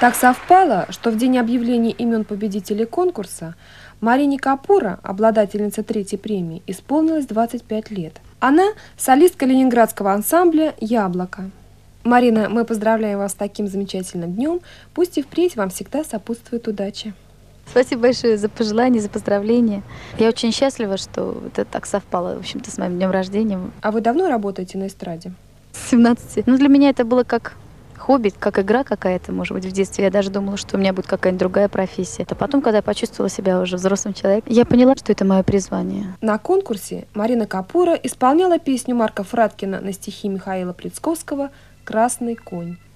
Так совпало, что в день объявления имен победителей конкурса Марине Капуро, обладательнице третьей премии, исполнилось 25 лет. Она – солистка ленинградского ансамбля «Яблоко». Марина, мы поздравляем вас с таким замечательным днем. Пусть и впредь вам всегда сопутствует удача. Спасибо большое за пожелания, за поздравления. Я очень счастлива, что это так совпало, в общем-то, с моим днем рождения. А вы давно работаете на эстраде? С 17. Ну, для меня это было как хобби, как игра какая-то, может быть, в детстве. Я даже думала, что у меня будет какая-нибудь другая профессия. А потом, когда я почувствовала себя уже взрослым человеком, я поняла, что это мое призвание. На конкурсе Марина Капуро исполняла песню Марка Фраткина на стихи Михаила Плецковского «Красный конь».